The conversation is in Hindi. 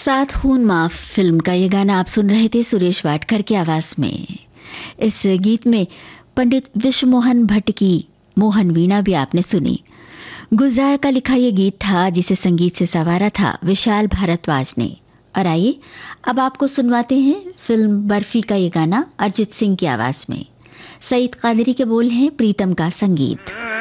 सात खून माफ फिल्म का ये गाना आप सुन रहे थे सुरेश वाडकर की आवाज़ में। इस गीत में पंडित विश्वमोहन भट्ट की मोहन वीणा भी आपने सुनी। गुलजार का लिखा ये गीत था जिसे संगीत से संवारा था विशाल भारद्वाज ने। और आइए अब आपको सुनवाते हैं फिल्म बर्फी का ये गाना अरिजीत सिंह की आवाज़ में। सईद कादरी के बोल हैं, प्रीतम का संगीत।